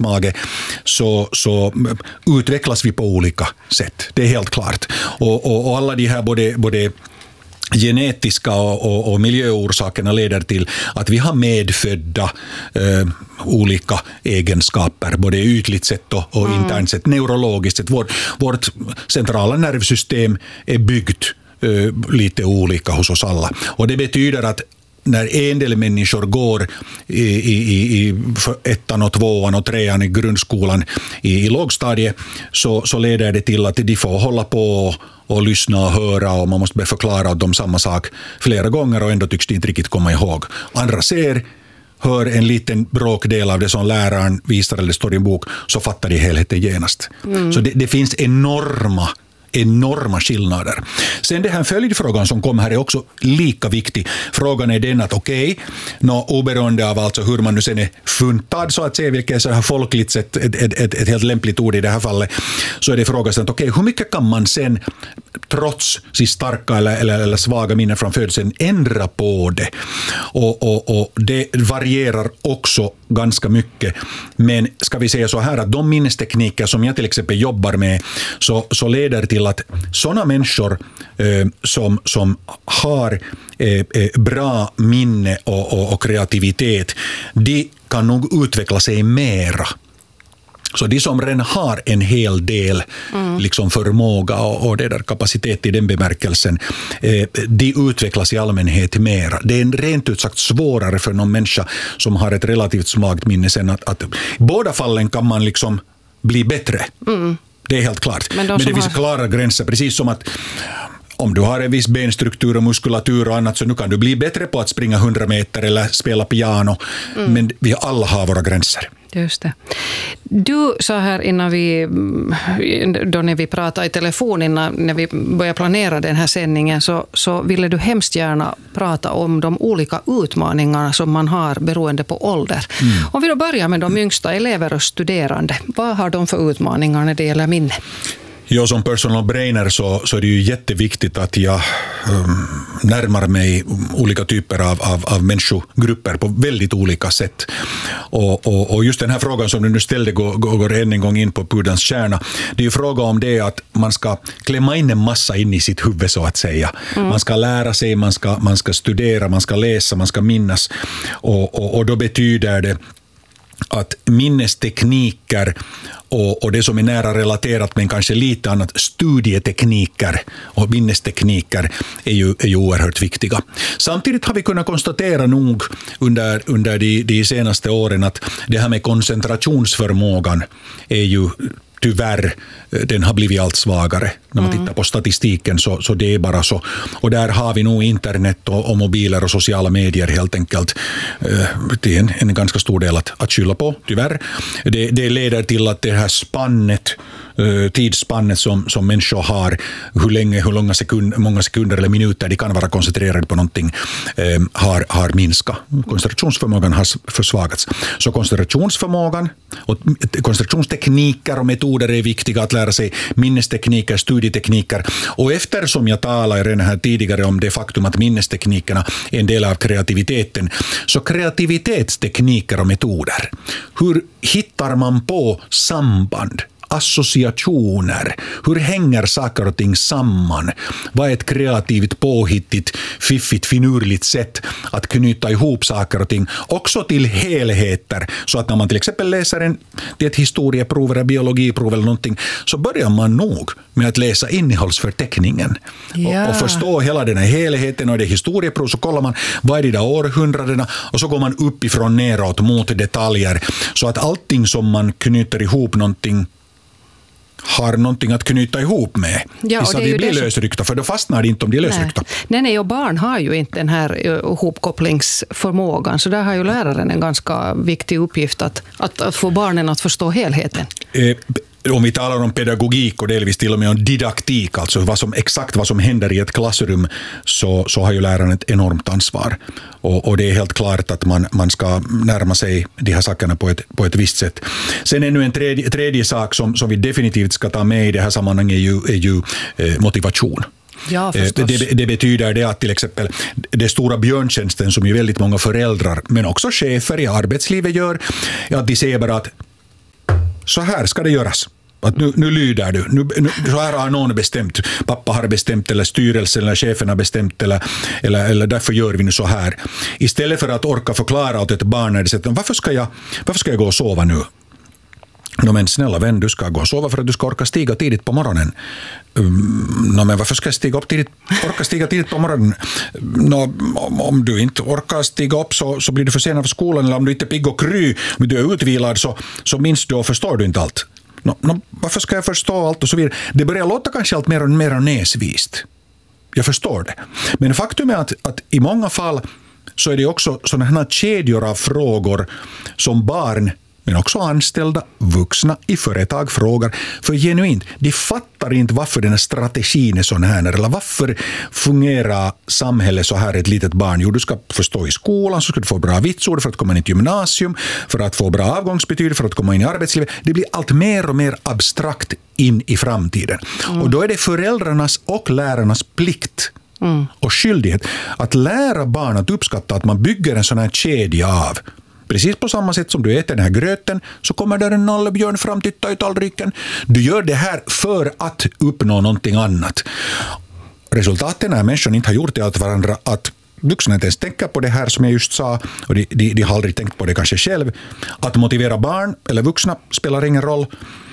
mage så utvecklas vi på olika sätt. Det är helt klart. Och alla de här både genetiska och miljöorsakerna leder till att vi har medfödda olika egenskaper, både ytligt sett och internt sett, neurologiskt sett. Vårt centrala nervsystem är byggt lite olika hos oss alla. Och det betyder att när en del människor går i ettan och tvåan och trean i grundskolan i lågstadiet så leder det till att de får hålla på och lyssna och höra och man måste börja förklara åt dem samma sak flera gånger och ändå tycks de inte riktigt komma ihåg. Andra hör en liten bråkdel av det som läraren visar eller står i en bok så fattar de helheten genast. Så det finns enorma skillnader. Sen det här följdfrågan som kom här är också lika viktig. Frågan är den att oberoende av alltså hur man nu sen är funtad så att säga, vilket är så här folkligt sett ett helt lämpligt ord i det här fallet, så är det frågan att hur mycket kan man sen trots sin starka eller svaga minnen från födseln ändra på det? Och det varierar också ganska mycket. Men ska vi säga så här att de minnestekniker som jag till exempel jobbar med så leder till att sådana människor som har bra minne och kreativitet, de kan nog utveckla sig mera. Så de som redan har en hel del liksom förmåga och det där kapacitet i den bemärkelsen, de utvecklas i allmänhet mera. Det är rent ut sagt svårare för någon människa som har ett relativt svagt minne sen att i båda fallen kan man liksom bli bättre. Det är helt klart. Men det finns klara gränser, precis som att om du har en viss benstruktur och muskulatur och annat så nu kan du bli bättre på att springa 100 meter eller spela piano. Men vi alla har våra gränser. Just det. Du sa här innan när vi pratade i telefon när vi började planera den här sändningen så ville du hemskt gärna prata om de olika utmaningarna som man har beroende på ålder. Om vi då börjar med de yngsta elever och studerande, vad har de för utmaningar när det gäller minne? Jag som personal brainer så är det ju jätteviktigt att jag närmar mig olika typer av människogrupper på väldigt olika sätt. Och just den här frågan som du nu ställde går än en gång in på pudelns kärna. Det är ju fråga om det att man ska klämma in en massa in i sitt huvud så att säga. Man ska lära sig, man ska studera, man ska läsa, man ska minnas. Och då betyder det att minnestekniker och det som är nära relaterat men kanske lite annat, studietekniker och minnestekniker är ju oerhört viktiga. Samtidigt har vi kunnat konstatera nog under de senaste åren att det här med koncentrationsförmågan är ju tyvärr, den har blivit allt svagare. När man tittar på statistiken så det är bara så. Och där har vi nog internet och mobiler och sociala medier helt enkelt. Det är en ganska stor del att skylla på, tyvärr. Det leder till att det här tidsspannet som människor har, hur många sekunder eller minuter de kan vara koncentrerade på någonting, har minskat. Koncentrationsförmågan har försvagats. Så koncentrationsförmågan och koncentrationstekniker och metoder är viktiga att lära sig, minnestekniker, studietekniker. Och eftersom jag talade redan här tidigare om det faktum att minnesteknikerna är en del av kreativiteten, så kreativitetstekniker och metoder. Hur hittar man på samband? Associationer. Hur hänger saker och ting samman? Vad är ett kreativt, påhittigt, fiffigt, finurligt sätt att knyta ihop saker och ting också till helheter? Så att när man till exempel läser ett historieprov eller biologiprov eller någonting så börjar man nog med att läsa innehållsförteckningen och förstå hela den här helheten. Och det historieprov så kollar man vad är det där århundradena och så går man uppifrån neråt mot detaljer så att allting som man knyter ihop någonting har någonting att knyta ihop med. Ja, så att det blir lösryckta, för då fastnar det inte om de är lösryckta. Nej, och barn har ju inte den här ihopkopplingsförmågan, så där har ju läraren en ganska viktig uppgift att få barnen att förstå helheten. Om vi talar om pedagogik och delvis till och med om didaktik, alltså exakt vad som händer i ett klassrum, så har ju läraren ett enormt ansvar. Och det är helt klart att man ska närma sig de här sakerna på ett visst sätt. Sen ännu en tredje sak som vi definitivt ska ta med i det här sammanhanget är ju motivation. Ja, det betyder det att till exempel det stora björntjänsten som ju väldigt många föräldrar men också chefer i arbetslivet gör, att de säger bara att så här ska det göras. Att nu lyder du. Så här har någon bestämt. Pappa har bestämt eller styrelsen eller chefen har bestämt eller därför gör vi nu så här. Istället för att orka förklara åt ett barn när det säger varför ska jag gå och sova nu? Men snälla vän, du ska gå och sova för att du ska orka stiga tidigt på morgonen. Men varför ska jag orka stiga tidigt på morgonen? Om du inte orkar stiga upp så blir du försenad för skolan, eller om du inte är pigg och kry, men du är utvilad så minns du och förstår du inte allt. Varför ska jag förstå allt och så vidare? Det börjar låta kanske allt mer och mer näsvist. Jag förstår det. Men faktum är att i många fall så är det också sådana här kedjor av frågor som barn, men också anställda, vuxna i företag frågar. För genuint, de fattar inte varför den här strategin är sån här. Eller varför fungerar samhället så här ett litet barn? Jo, du ska förstå i skolan, så ska du få bra vitsord för att komma in i gymnasium, för att få bra avgångsbetyg, för att komma in i arbetslivet. Det blir allt mer och mer abstrakt in i framtiden. Och då är det föräldrarnas och lärarnas plikt och skyldighet att lära barn att uppskatta att man bygger en sån här kedja av. Precis på samma sätt som du äter den här gröten så kommer där en nallebjörn fram, titta i tallriken. Du gör det här för att uppnå någonting annat. Resultatet när människan inte har gjort det åt varandra, att vuxna inte ens tänker på det här som jag just sa, och de har aldrig tänkt på det kanske själv. Att motivera barn eller vuxna spelar ingen roll.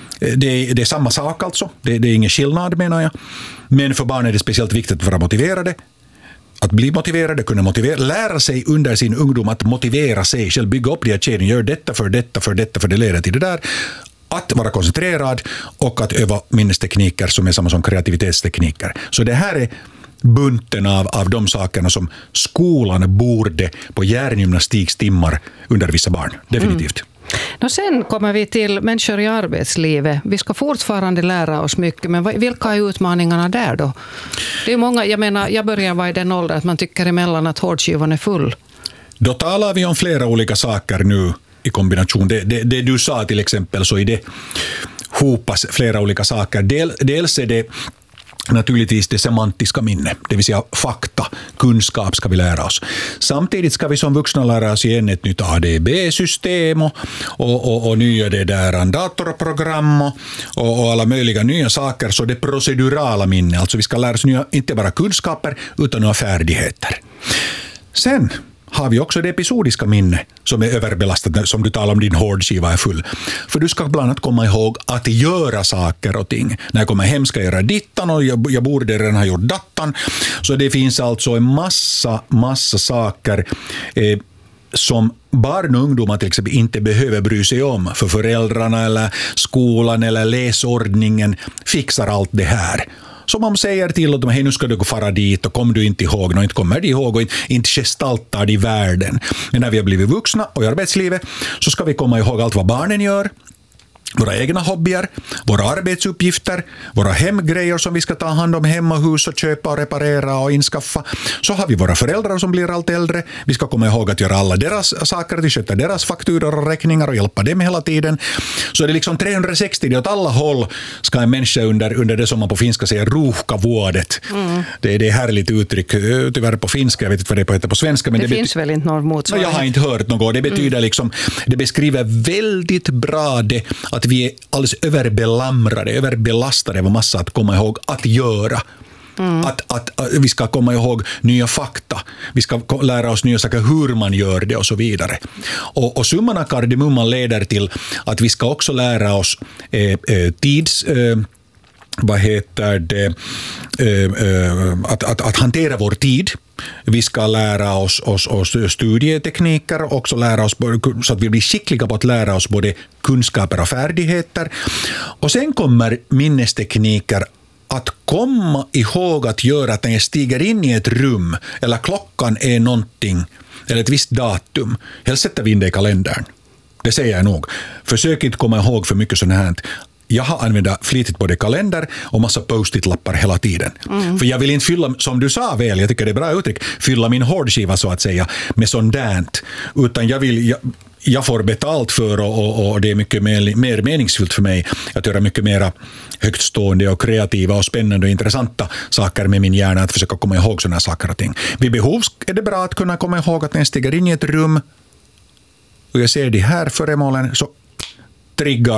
Det är samma sak alltså. Det är ingen skillnad menar jag. Men för barn är det speciellt viktigt att vara motiverade. Att bli motiverade, kunna motivera, lära sig under sin ungdom att motivera sig själv, bygga upp det här kedjan, gör detta för det leder till det där. Att vara koncentrerad och att öva minnestekniker som är samma som kreativitetstekniker. Så det här är bunten av de sakerna som skolan borde på hjärngymnastikstimmar undervisa barn. Definitivt. Sen kommer vi till människor i arbetslivet. Vi ska fortfarande lära oss mycket, men vilka är utmaningarna där då? Det är många, jag börjar vara i den åldern att man tycker emellan att hårdskivan är full. Då talar vi om flera olika saker nu i kombination. Det du sa till exempel, så är det hopas flera olika saker. Dels är det naturligtvis det semantiska minne, det vill säga fakta, kunskap ska vi lära oss. Samtidigt ska vi som vuxna lära oss igen ett nytt ADB-system och nya det där datorprogram och alla möjliga nya saker, så det procedurala minne, alltså vi ska lära oss nya, inte bara kunskaper utan nya färdigheter. Sen har vi också det episodiska minne som är överbelastat, som du talar om din hårdskiva är full. För du ska bland annat komma ihåg att göra saker och ting. När jag kommer hem ska jag göra dittan och jag borde redan ha gjort dattan. Så det finns alltså en massa saker som barn och ungdomar till exempel inte behöver bry sig om. För föräldrarna eller skolan eller läsordningen fixar allt det här. Som man säger till dem, hej nu ska du gå fara dit och kommer du inte ihåg, och inte kommer de ihåg och inte gestaltar de världen. Men när vi har blivit vuxna och i arbetslivet så ska vi komma ihåg allt vad barnen gör, våra egna hobbyer, våra arbetsuppgifter, våra hemgrejer som vi ska ta hand om hemma, hus och köpa och reparera och inskaffa. Så har vi våra föräldrar som blir allt äldre. Vi ska komma ihåg att göra alla deras saker, att sköta deras fakturor och räkningar och hjälpa dem hela tiden. Så det är liksom 360, det åt alla håll ska en människa under det som man på finska säger ruuhkavuodet. Det är härligt uttryck, tyvärr på finska, jag vet inte vad det heter på svenska. Men det finns väl inte någon motsvarighet? Jag har inte hört något. Det betyder liksom, det beskriver väldigt bra det att vi är alldeles överbelastade av massa att komma ihåg att göra. Att vi ska komma ihåg nya fakta. Vi ska lära oss nya saker, hur man gör det och så vidare. Och summan av kardemumman leder till att vi ska också lära oss att hantera vår tid. Vi ska lära oss studietekniker och också lära oss så att vi blir skickliga på att lära oss både kunskaper och färdigheter. Och sen kommer minnestekniker att komma ihåg att göra att när jag stiger in i ett rum eller klockan är någonting eller ett visst datum, helst sätter vi in det i kalendern. Det säger jag nog. Försök inte komma ihåg för mycket sånt här. Jag har använt flitigt både kalender och massa post-it-lappar hela tiden. För jag vill inte fylla, som du sa väl, jag tycker det är bra uttryck, fylla min hårdskiva så att säga med sånt där. Utan jag får betalt för och det är mycket mer meningsfullt för mig att göra mycket mer högtstående och kreativa och spännande och intressanta saker med min hjärna, att försöka komma ihåg sådana saker och ting. Vid behov är det bra att kunna komma ihåg att när jag stiger in i ett rum och jag ser de här föremålen så triggar